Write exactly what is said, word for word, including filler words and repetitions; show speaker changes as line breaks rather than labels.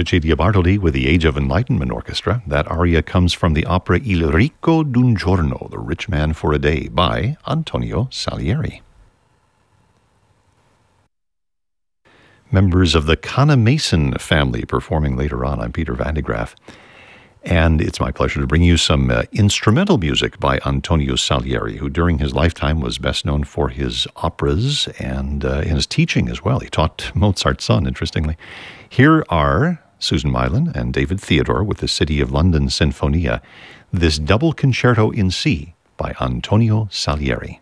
Cecilia Bartoli with the Age of Enlightenment Orchestra. That aria comes from the opera Il Ricco d'un Giorno, The Rich Man for a Day, by Antonio Salieri. Members of the Canna-Mason family performing later on. I'm Peter Van de Graaff. And it's my pleasure to bring you some uh, instrumental music by Antonio Salieri, who during his lifetime was best known for his operas and uh, his teaching as well. He taught Mozart's son, interestingly. Here are Susan Mylan and David Theodore with the City of London Sinfonia, this double concerto in C by Antonio Salieri.